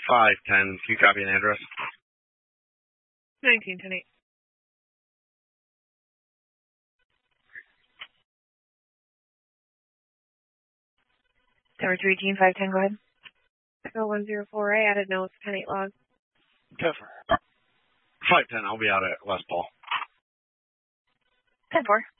510. Can you copy an address? 1910. Tower 3 Team 510, go ahead. Echo 104, I added notes, 10-8 log. Cover. 510, I'll be out at West Paul. 10-4.